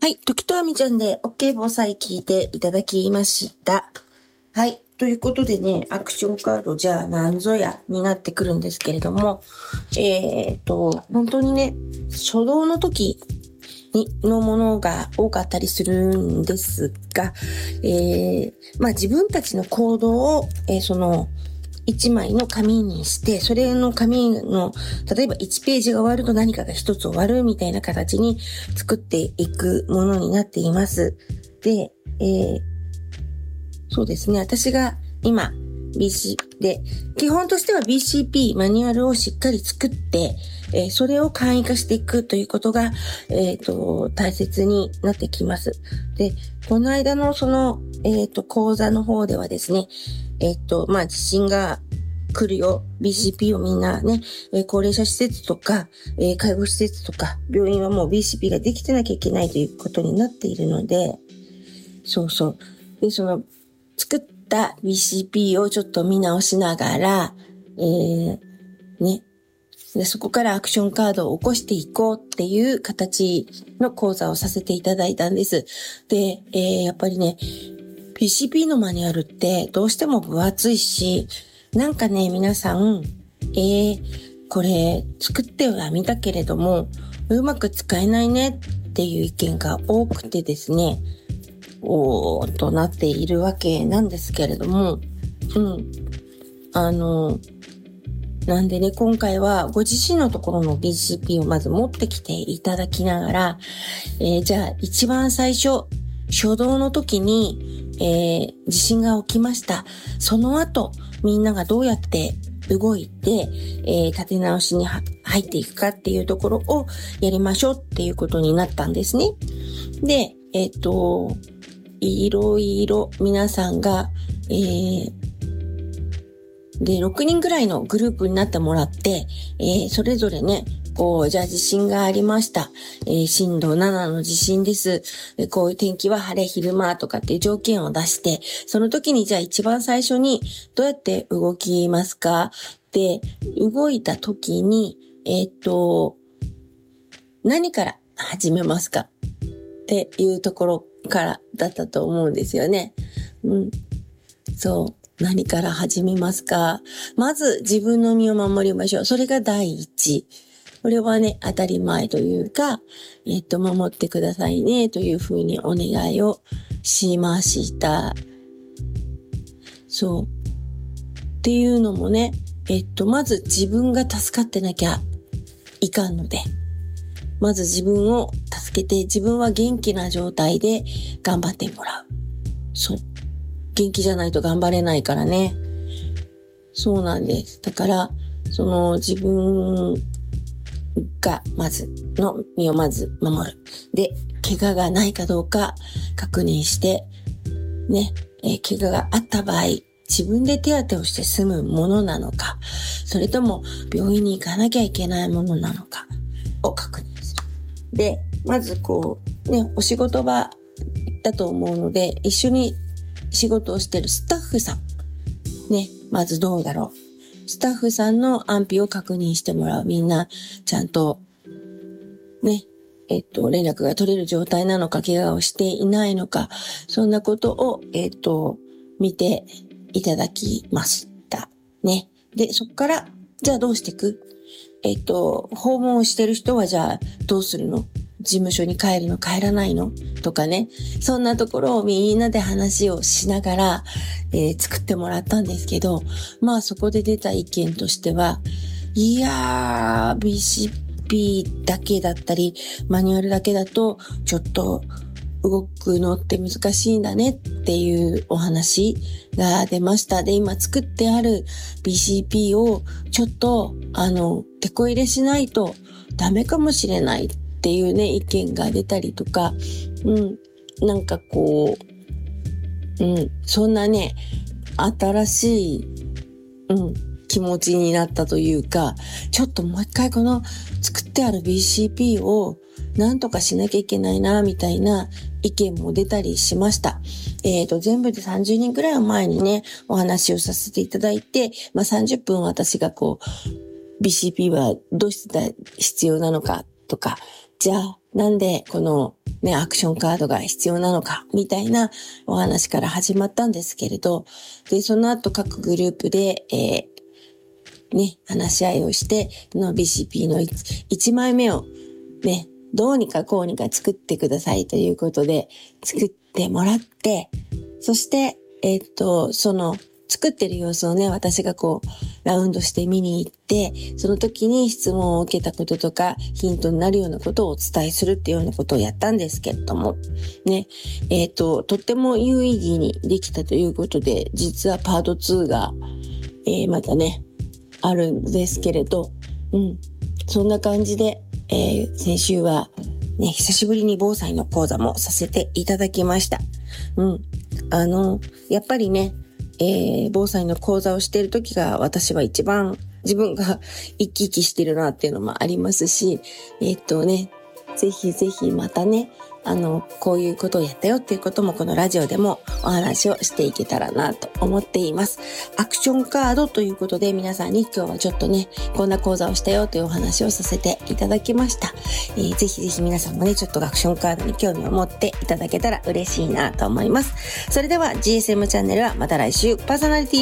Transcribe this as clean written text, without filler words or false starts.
はい、時とあみちゃんで OK 防災聞いていただきました。はい、ということでね、アクションカードじゃあ何ぞやになってくるんですけれども、本当にね、初動の時のものが多かったりするんですが、自分たちの行動を、一枚の紙にして、それの紙の、例えば1ページが終わると何かが一つ終わるみたいな形に作っていくものになっています。で、そうですね。私が今、BC で、基本としては BCP マニュアルをしっかり作って、それを簡易化していくということが、大切になってきます。で、この間の講座の方ではですね、地震が来るよ。BCP をみんなね、高齢者施設とか、介護施設とか、病院はもう BCP ができてなきゃいけないということになっているので、そうそう。で、作った BCP をちょっと見直しながら、で、そこからアクションカードを起こしていこうっていう形の講座をさせていただいたんです。で、やっぱりね、BCP のマニュアルってどうしても分厚いし、なんかね、皆さん、これ作ってはみたけれども、うまく使えないねっていう意見が多くてですね、となっているわけなんですけれども、なんでね、今回はご自身のところの BCP をまず持ってきていただきながら、じゃあ一番最初、初動の時に、地震が起きました。その後、みんながどうやって動いて、立て直しに入っていくかっていうところをやりましょうっていうことになったんですね。で、いろいろ皆さんが、で、6人ぐらいのグループになってもらって、それぞれね、じゃあ地震がありました。震度7の地震です。こういう天気は晴れ、昼間とかっていう条件を出して、その時にじゃあ一番最初にどうやって動きますか？で、動いた時に、何から始めますか？っていうところからだったと思うんですよね。そう。何から始めますか？まず自分の身を守りましょう。それが第一。これはね、当たり前というか、守ってくださいね、というふうにお願いをしました。そう。っていうのもね、まず自分が助かってなきゃいかんので、まず自分を助けて、自分は元気な状態で頑張ってもらう。そう。元気じゃないと頑張れないからね。そうなんです。だから、自分が身をまず守る。で、怪我がないかどうか確認して、ね、怪我があった場合、自分で手当てをして済むものなのか、それとも病院に行かなきゃいけないものなのかを確認する。で、まずお仕事場だと思うので、一緒に仕事をしているスタッフさん。ね、まずどうだろう。スタッフさんの安否を確認してもらう。みんな、ちゃんと、ね、連絡が取れる状態なのか、怪我をしていないのか、そんなことを、見ていただきました。ね。で、そこから、じゃあどうしていく？訪問をしてる人はじゃあどうするの？事務所に帰るの？帰らないの？とかね。そんなところをみんなで話をしながら、作ってもらったんですけど、そこで出た意見としては、いやー、BCP だけだったり、マニュアルだけだと、ちょっと動くのって難しいんだねっていうお話が出ました。で、今作ってある BCP をちょっと、手こ入れしないとダメかもしれないっていうね、意見が出たりとか、そんなね、新しい、気持ちになったというか、ちょっともう一回この作ってある BCP をなんとかしなきゃいけないな、みたいな意見も出たりしました。全部で30人くらい前にね、お話をさせていただいて、30分私がBCP はどうして必要なのかとか、じゃあなんでこのね、アクションカードが必要なのか、みたいなお話から始まったんですけれど、で、その後各グループで、話し合いをして、BCP の 1枚目をね、どうにかこうにか作ってくださいということで、作ってもらって、そして、その、作ってる様子をね、私がラウンドして見に行って、その時に質問を受けたこととか、ヒントになるようなことをお伝えするっていうようなことをやったんですけれども、ね、とっても有意義にできたということで、実はパート2が、またね、あるんですけれど、そんな感じで、先週はね、久しぶりに防災の講座もさせていただきました。やっぱりね、防災の講座をしている時が私は一番自分が生き生きしてるなっていうのもありますし、ぜひぜひまたね、こういうことをやったよっていうこともこのラジオでもお話をしていけたらなと思っています。アクションカードということで皆さんに今日はちょっとね、こんな講座をしたよというお話をさせていただきました。ぜひぜひ皆さんもね、ちょっとアクションカードに興味を持っていただけたら嬉しいなと思います。それでは GSM チャンネルはまた来週パーソナリティ